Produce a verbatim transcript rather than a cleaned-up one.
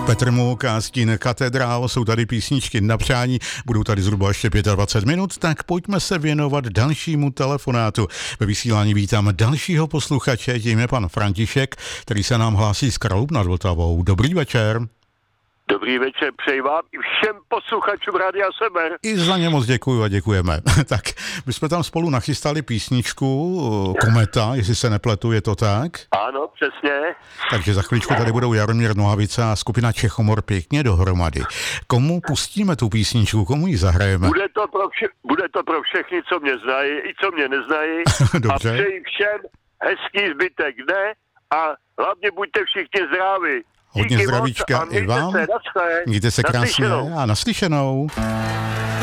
Petr Muk a Stín Katedrál, jsou tady písničky na přání, budou tady zhruba ještě dvacet pět minut, tak pojďme se věnovat dalšímu telefonátu. Ve vysílání vítám dalšího posluchače, tím je pan František, který se nám hlásí z Kralub nad Vltavou. Dobrý večer. Dobrý večer, přeji vám i všem posluchačům Rádia Sever. I za ně moc děkuju a děkujeme. Tak, my jsme tam spolu nachystali písničku Kometa, jestli se nepletu, je to tak? Ano, přesně. Takže za chvíličku tady budou Jaromír Nohavica a skupina Čechomor pěkně dohromady. Komu pustíme tu písničku, komu ji zahrajeme? Bude to pro, vše, bude to pro všechny, co mě znají, i co mě neznají. Dobře. A přeji všem hezký zbytek dne a hlavně buďte všichni zdraví. Hodně zdravíčka i vám. Se, Mějte se krásně naslyšenou. a naslyšenou.